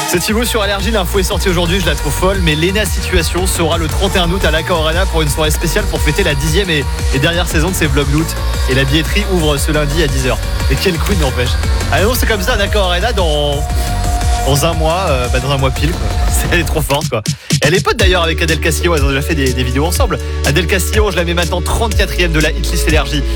C'est Thibaut sur Allergie, l'info est sortie aujourd'hui, je la trouve folle, mais Lena Situation sera le 31 août à l'Accor Arena pour une soirée spéciale pour fêter la 10e et dernière saison de ses vlogs d'août. Et la billetterie ouvre ce lundi à 10h. Et quelle queen n'empêche. Ah non, c'est comme ça, l'Accor Arena dans un mois, dans un mois pile, quoi. Elle est trop forte, quoi. Elle est pote d'ailleurs avec Adèle Castillo, elles ont déjà fait des vidéos ensemble. Adèle Castillo, je la mets maintenant 34e de la hitlist Énergie.